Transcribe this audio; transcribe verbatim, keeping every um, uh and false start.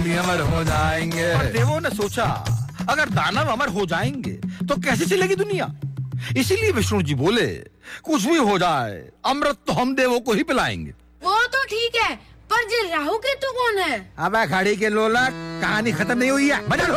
भी अमर हो जाएंगे। और देवों ने सोचा अगर दानव अमर हो जाएंगे तो कैसे चलेगी दुनिया। इसीलिए विष्णु जी बोले कुछ भी हो जाए अमृत तो हम देवों को ही पिलाएंगे। वो तो ठीक है, पर ये राहु केतु कौन है? अबे खड़ी के लोला, कहानी खत्म नहीं हुई है।